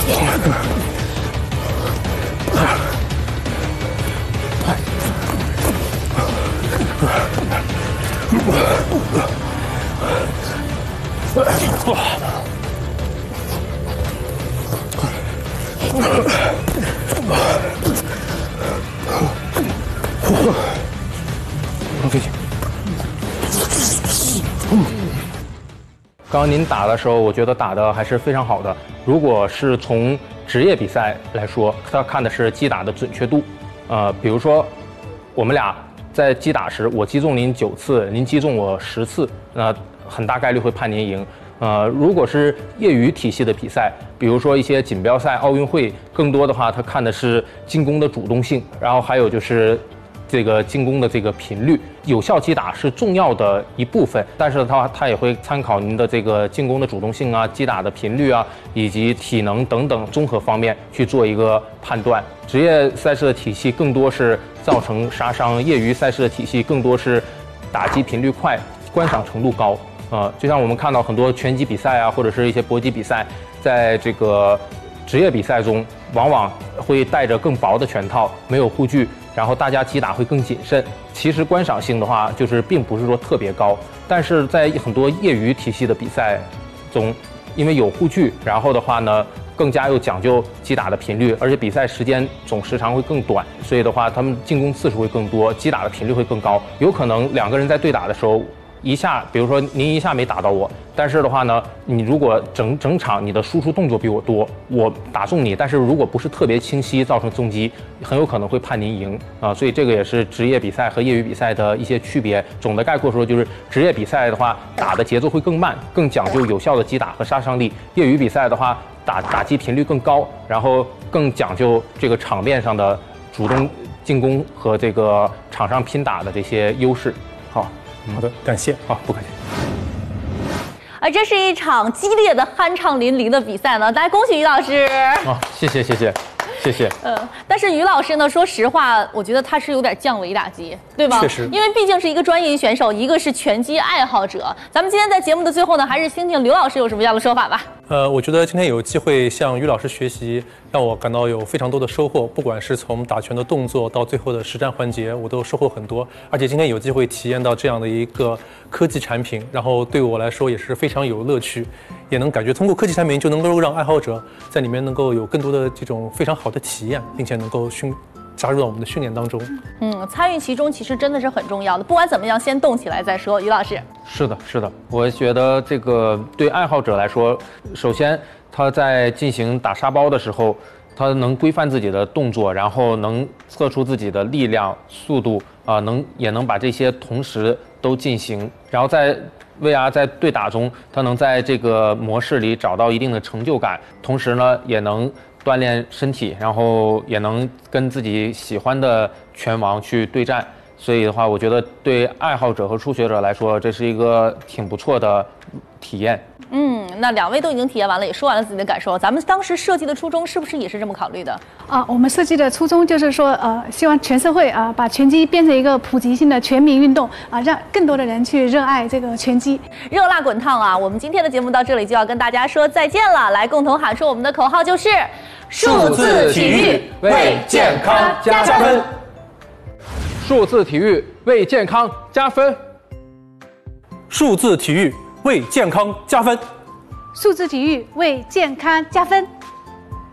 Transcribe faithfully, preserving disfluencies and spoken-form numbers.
刚刚您打的时候，我觉得打的还是非常好的。如果是从职业比赛来说，他看的是击打的准确度。呃，比如说我们俩在击打时，我击中您九次，您击中我十次，那很大概率会判您赢。呃，如果是业余体系的比赛，比如说一些锦标赛、奥运会，更多的话，他看的是进攻的主动性，然后还有就是这个进攻的这个频率。有效击打是重要的一部分，但是它它也会参考您的这个进攻的主动性啊、击打的频率啊，以及体能等等综合方面去做一个判断。职业赛事的体系更多是造成杀伤，业余赛事的体系更多是打击频率快、观赏程度高。呃，就像我们看到很多拳击比赛啊，或者是一些搏击比赛，在这个职业比赛中，往往会带着更薄的拳套，没有护具，然后大家击打会更谨慎。其实观赏性的话，就是并不是说特别高，但是在很多业余体系的比赛中，因为有护具，然后的话呢，更加又讲究击打的频率，而且比赛时间总时长会更短，所以的话，他们进攻次数会更多，击打的频率会更高。有可能两个人在对打的时候，一下，比如说您一下没打到我，但是的话呢，你如果整整场你的输出动作比我多，我打中你，但是如果不是特别清晰，造成重击，很有可能会判您赢啊。所以这个也是职业比赛和业余比赛的一些区别。总的概括说，就是职业比赛的话，打的节奏会更慢，更讲究有效的击打和杀伤力；业余比赛的话，打打击频率更高，然后更讲究这个场面上的主动进攻和这个场上拼打的这些优势。好。 好的，感谢。 好，不客气。 而这是一场激烈的、酣畅淋漓的比赛呢，大家恭喜于老师。 啊，谢谢谢谢谢谢。 呃，但是于老师呢，说实话，我觉得他是有点降维打击，对吧？ 确实， 因为毕竟是一个专业选手，一个是拳击爱好者。咱们今天在节目的最后呢，还是听听刘老师有什么样的说法吧。 呃，我觉得今天有机会向于老师学习，让我感到有非常多的收获。不管是从打拳的动作到最后的实战环节，我都收获很多。而且今天有机会体验到这样的一个科技产品，然后对我来说也是非常有乐趣，也能感觉通过科技产品就能够让爱好者在里面能够有更多的这种非常好的体验，并且能够训加入到我们的训练当中。 嗯，参与其中其实真的是很重要的。不管怎么样，先动起来再说。于老师， 是的，是的，我觉得这个对爱好者来说，首先他在进行打沙包的时候，他能规范自己的动作，然后能测出自己的力量、速度啊、呃，能也能把这些同时都进行，然后在 V R 在对打中，他能在这个模式里找到一定的成就感，同时呢，也能 锻炼身体，然后也能跟自己喜欢的拳王去对战，所以的话，我觉得对爱好者和初学者来说，这是一个挺不错的体验。 嗯，那两位都已经体验完了，也说完了自己的感受。咱们当时设计的初衷是不是也是这么考虑的？ 啊，我们设计的初衷就是说，呃，希望全社会啊，把拳击变成一个普及性的全民运动啊，让更多的人去热爱这个拳击。 热辣滚烫啊！我们今天的节目到这里就要跟大家说再见了，来共同喊出我们的口号，就是数字体育为健康加分。 数字体育为健康加分。 数字体育为健康加分。 数字体育为健康加分。